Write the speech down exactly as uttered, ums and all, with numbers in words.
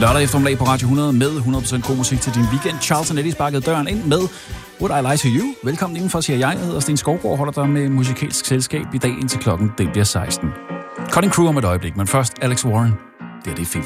Lørdag eftermiddag på Radio hundrede med hundrede procent god musik til din weekend. Charles og Nelly sparkede døren ind med Would I Lie to You? Velkommen indenfor, siger jeg. Jeg hedder Sten Skovgaard, holder dig med musikalsk selskab i dag indtil klokken den bliver seksten. Cutting Crew om et øjeblik, men først Alex Warren. Det er det fedt.